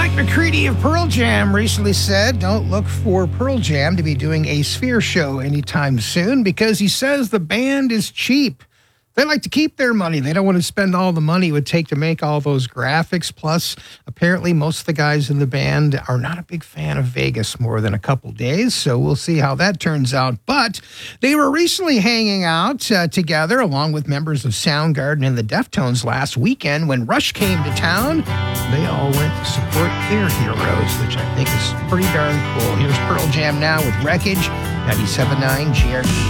Mike McCready of Pearl Jam recently said don't look for Pearl Jam to be doing a Sphere show anytime soon because he says the band is cheap. They like to keep their money. They don't want to spend all the money it would take to make all those graphics. Plus, apparently, most of the guys in the band are not a big fan of Vegas more than a couple days, so we'll see how that turns out. But they were recently hanging out together, along with members of Soundgarden and the Deftones last weekend when Rush came to town. They all went to support their heroes, which I think is pretty darn cool. Here's Pearl Jam now with Wreckage, 97.9 GRE.